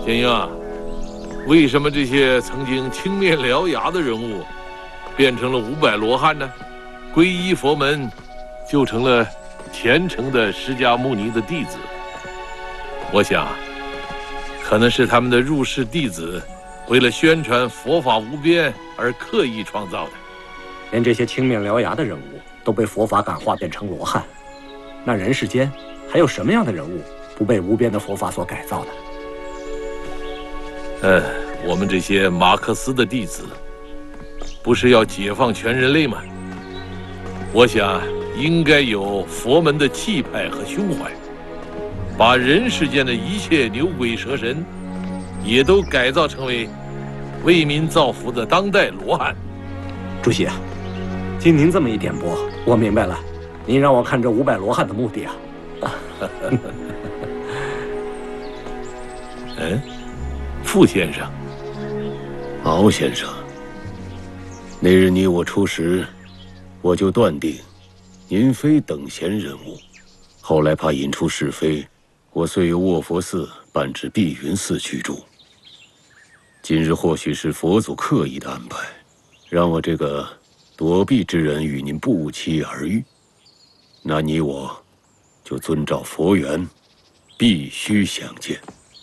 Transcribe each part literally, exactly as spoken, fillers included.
建英啊，为什么这些曾经青面獠牙的人物，变成了五百罗汉呢？皈依佛门，就成了虔诚的释迦牟尼的弟子。我想，可能是他们的入室弟子，为了宣传佛法无边而刻意创造的。 连这些青面獠牙的人物都被佛法感化变成罗汉，那人世间还有什么样的人物不被无边的佛法所改造的？ 呃，我们这些马克思的弟子，不是要解放全人类吗？我想应该有佛门的气派和胸怀，把人世间的一切牛鬼蛇神，也都改造成为为民造福的当代罗汉。 主席啊，经您这么一点拨，我明白了，您让我看这五百罗汉的目的啊。 嗯，傅先生， 敖先生，那日你我初识，我就断定您非等闲人物。后来怕引出是非，我遂由卧佛寺搬至碧云寺居住。今日或许是佛祖刻意的安排，让我这个躲避之人与您不期而遇。那你我就遵照佛缘，必须相见。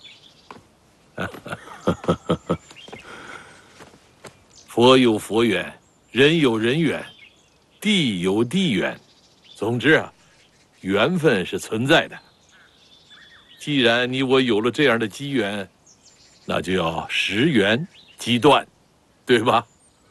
佛有佛缘，人有人缘，地有地缘，总之啊，缘分是存在的。既然你我有了这样的机缘，那就要识缘即断，对吧？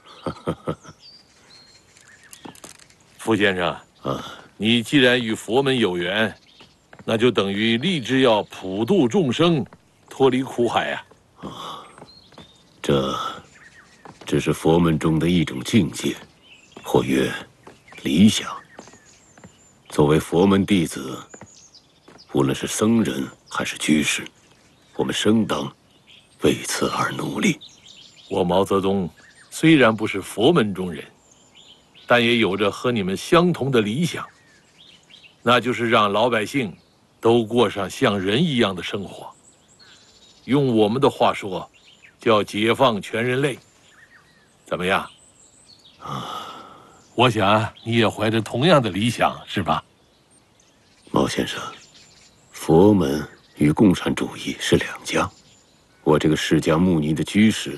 傅先生啊， 你既然与佛门有缘，那就等于立志要普度众生，脱离苦海呀！ 啊，这只是佛门中的一种境界，或曰理想。作为佛门弟子，无论是僧人还是居士，我们生当为此而努力。 我毛泽东虽然不是佛门中人，但也有着和你们相同的理想，那就是让老百姓都过上像人一样的生活。用我们的话说，叫解放全人类。怎么样？啊，我想你也怀着同样的理想，是吧？ 毛先生，佛门与共产主义是两家。我这个释迦牟尼的居士